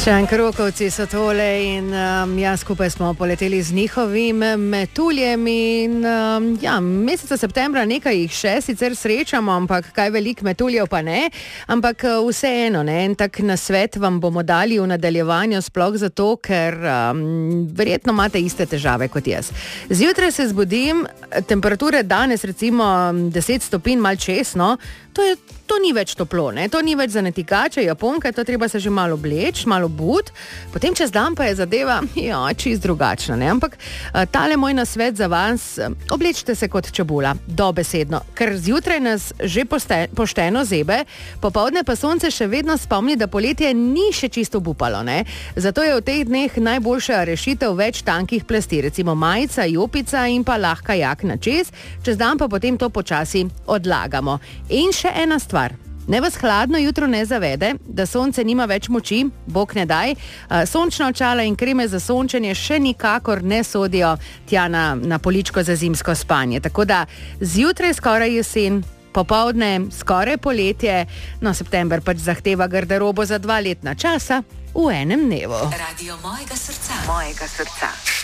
Šankrokovci so tole in jaz skupaj smo poleteli z njihovim metuljem in meseca septembra nekaj jih še sicer srečamo, ampak kaj velik metuljev pa ne, ampak vseeno, en tak nasvet vam bomo dali v nadaljevanju, sploh zato, ker verjetno imate iste težave kot jaz. Zjutraj se zbudim, temperature danes recimo 10 stopinj mal čez, to ni več toplo, to ni več za netikače, Japonke, to treba se že malo obleči, malo bud, potem čez dan pa je zadeva čist drugačna, ampak tale moj nasvet za vas, oblečite se kot čebula, dobesedno, ker zjutraj nas že pošteno zebe, popoldne pa sonce še vedno spomni, da poletje ni še čisto obupalo, zato je v teh dneh najboljša rešitev več tankih plasti, recimo majica, jopica in pa lahka jakna čez dan pa potem to počasi odlagamo. In še ena stvar. Ne vas hladno jutro ne zavede, da sonce nima več moči, bog ne daj, sončna očala in kreme za sončenje še nikakor ne sodijo tja na poličko za zimsko spanje. Tako da zjutraj skoraj jesen, popoldne skoraj poletje, september pač zahteva garderobo za 2 letna časa v enem dnevu. Radio mojega srca.